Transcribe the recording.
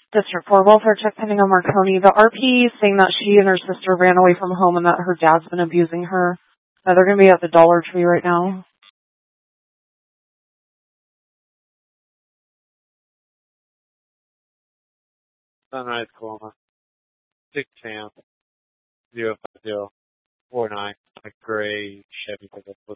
District 4 welfare check pending on Marconi. The RP saying that she and her sister ran away from home and that her dad's been abusing her. They're going to be at the Dollar Tree right now. Sunrise, Oklahoma. 6 Sam 05049. A gray Chevy pickup with